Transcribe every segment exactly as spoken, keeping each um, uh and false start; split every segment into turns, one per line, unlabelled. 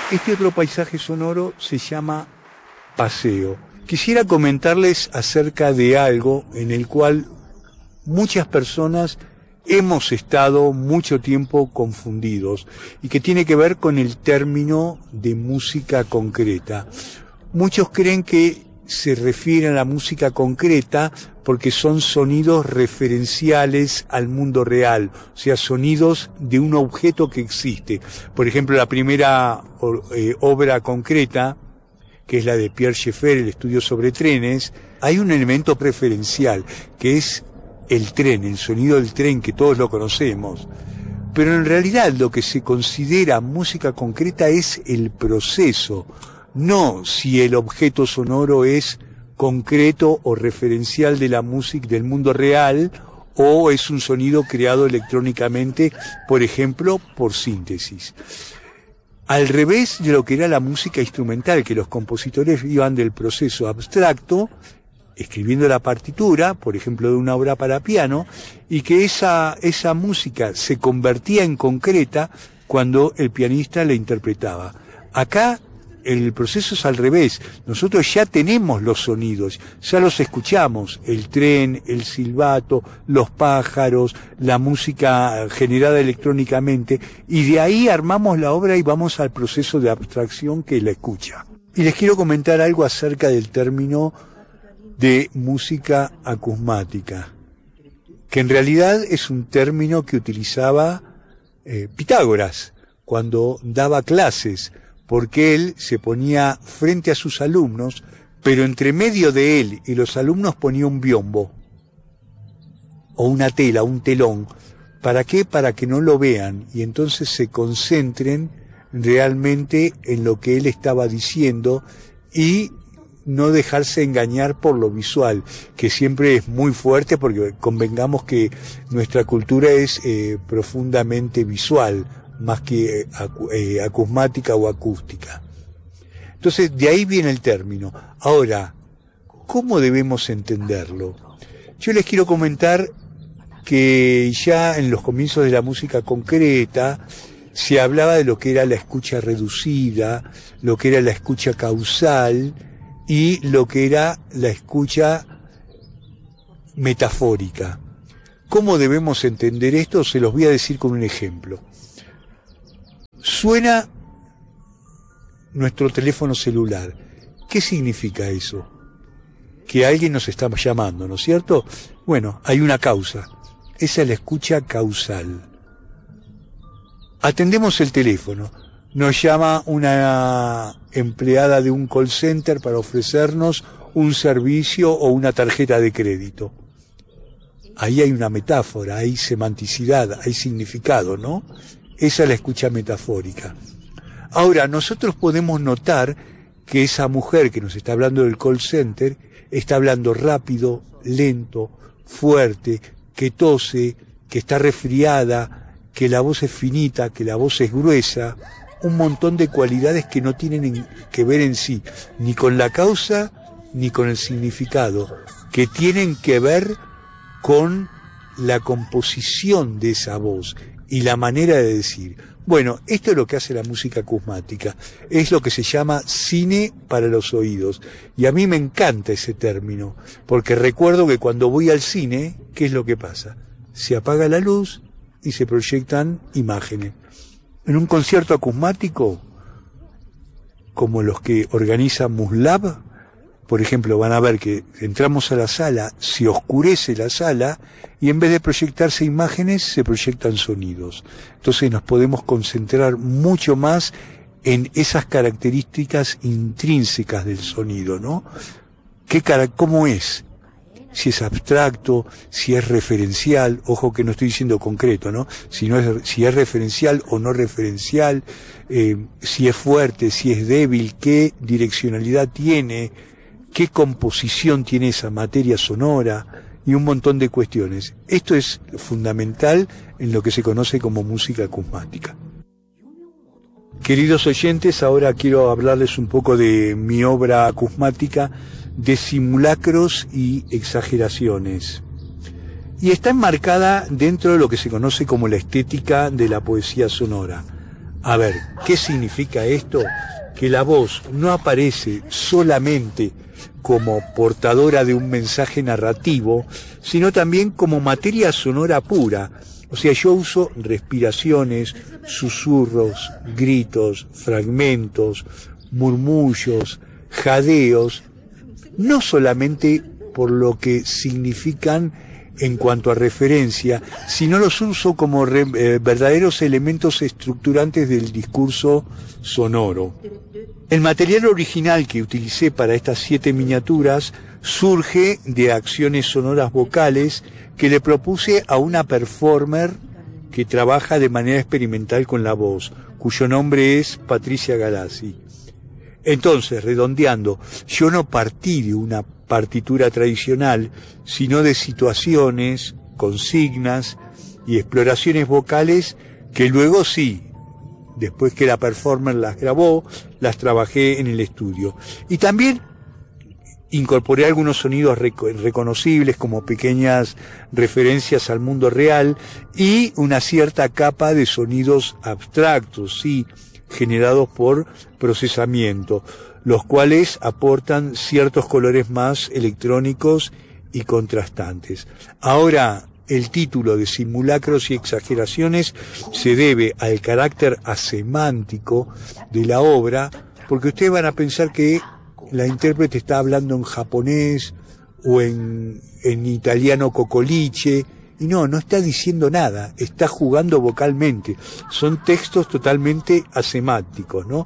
Este otro paisaje sonoro se llama Paseo. Quisiera comentarles acerca de algo en el cual muchas personas hemos estado mucho tiempo confundidos y que tiene que ver con el término de música concreta. Muchos creen que se refiere a la música concreta porque son sonidos referenciales al mundo real, o sea, sonidos de un objeto que existe. Por ejemplo, la primera eh, obra concreta, que es la de Pierre Schaeffer, el estudio sobre trenes, hay un elemento preferencial, que es el tren, el sonido del tren, que todos lo conocemos. Pero en realidad lo que se considera música concreta es el proceso, no si el objeto sonoro es concreto o referencial de la música del mundo real o es un sonido creado electrónicamente, por ejemplo, por síntesis. Al revés de lo que era la música instrumental, que los compositores iban del proceso abstracto, escribiendo la partitura, por ejemplo, de una obra para piano, y que esa, esa música se convertía en concreta cuando el pianista la interpretaba. Acá el proceso es al revés. Nosotros ya tenemos los sonidos, ya los escuchamos, el tren, el silbato, los pájaros, la música generada electrónicamente, y de ahí armamos la obra y vamos al proceso de abstracción que la escucha. Y les quiero comentar algo acerca del término de música acusmática, que en realidad es un término que utilizaba eh, Pitágoras cuando daba clases, porque él se ponía frente a sus alumnos, pero entre medio de él y los alumnos ponía un biombo, o una tela, un telón. ¿Para qué? Para que no lo vean, y entonces se concentren realmente en lo que él estaba diciendo, y no dejarse engañar por lo visual, que siempre es muy fuerte, porque convengamos que nuestra cultura es eh, profundamente visual, más que eh, acu eh, acusmática o acústica. Entonces, de ahí viene el término. Ahora, ¿cómo debemos entenderlo? Yo les quiero comentar que ya en los comienzos de la música concreta se hablaba de lo que era la escucha reducida, lo que era la escucha causal y lo que era la escucha metafórica. ¿Cómo debemos entender esto? Se los voy a decir con un ejemplo. Suena nuestro teléfono celular. ¿Qué significa eso? Que alguien nos está llamando, ¿no es cierto? Bueno, hay una causa. Esa es la escucha causal. Atendemos el teléfono. Nos llama una empleada de un call center para ofrecernos un servicio o una tarjeta de crédito. Ahí hay una metáfora, hay semanticidad, hay significado, ¿no? Esa es la escucha metafórica. Ahora, nosotros podemos notar que esa mujer que nos está hablando del call center está hablando rápido, lento, fuerte, que tose, que está resfriada, que la voz es finita, que la voz es gruesa, un montón de cualidades que no tienen que ver en sí, ni con la causa, ni con el significado, que tienen que ver con la composición de esa voz y la manera de decir. Bueno, esto es lo que hace la música acusmática, es lo que se llama cine para los oídos, y a mí me encanta ese término, porque recuerdo que cuando voy al cine, ¿qué es lo que pasa? Se apaga la luz y se proyectan imágenes. En un concierto acusmático, como los que organiza Muslab, por ejemplo, van a ver que entramos a la sala, se oscurece la sala y en vez de proyectarse imágenes, se proyectan sonidos. Entonces nos podemos concentrar mucho más en esas características intrínsecas del sonido, ¿no? ¿Qué cara, cómo es? Si es abstracto, si es referencial, ojo que no estoy diciendo concreto, ¿no? Si, no es, si es referencial o no referencial, eh, si es fuerte, si es débil, qué direccionalidad tiene, qué composición tiene esa materia sonora y un montón de cuestiones. Esto es fundamental en lo que se conoce como música acusmática. Queridos oyentes, ahora quiero hablarles un poco de mi obra acusmática de simulacros y exageraciones. Y está enmarcada dentro de lo que se conoce como la estética de la poesía sonora. A ver, ¿qué significa esto? Que la voz no aparece solamente como portadora de un mensaje narrativo, sino también como materia sonora pura. O sea, yo uso respiraciones, susurros, gritos, fragmentos, murmullos, jadeos, no solamente por lo que significan en cuanto a referencia, sino los uso como re, eh, verdaderos elementos estructurantes del discurso sonoro. El material original que utilicé para estas siete miniaturas surge de acciones sonoras vocales que le propuse a una performer que trabaja de manera experimental con la voz, cuyo nombre es Patricia Galassi. Entonces, redondeando, yo no partí de una partitura tradicional, sino de situaciones, consignas y exploraciones vocales que luego sí, después que la performer las grabó, las trabajé en el estudio. Y también incorporé algunos sonidos rec- reconocibles como pequeñas referencias al mundo real y una cierta capa de sonidos abstractos, sí, generados por procesamiento, los cuales aportan ciertos colores más electrónicos y contrastantes. Ahora, el título de Simulacros y Exageraciones se debe al carácter asemántico de la obra, porque ustedes van a pensar que la intérprete está hablando en japonés o en, en italiano cocoliche, y no, no está diciendo nada, está jugando vocalmente. Son textos totalmente asemánticos, ¿no?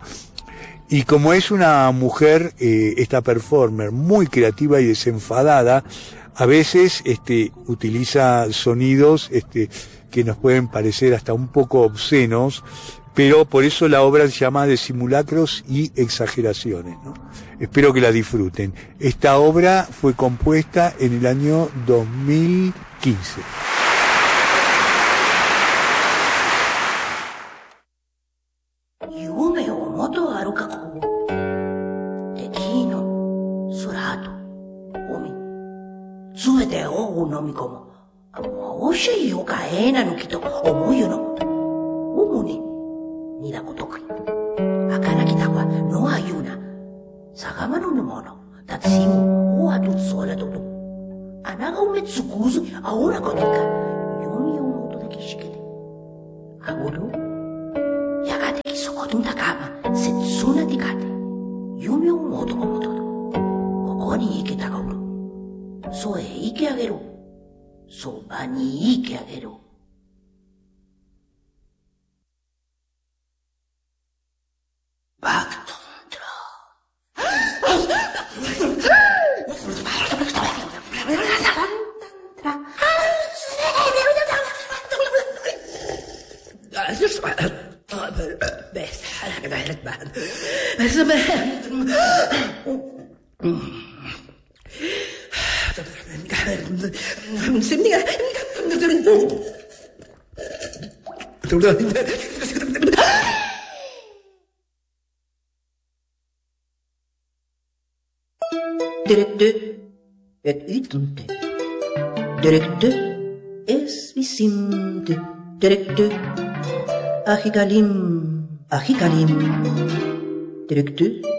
Y como es una mujer, eh, esta performer, muy creativa y desenfadada, a veces este, utiliza sonidos este, que nos pueden parecer hasta un poco obscenos, pero por eso la obra se llama De Simulacros y Exageraciones, ¿no? Espero que la disfruten. Esta obra fue compuesta en el año dos mil quince.
Direkte et vitente. Direkte es visimte. Direkte ahikalim ahikalim. Direkte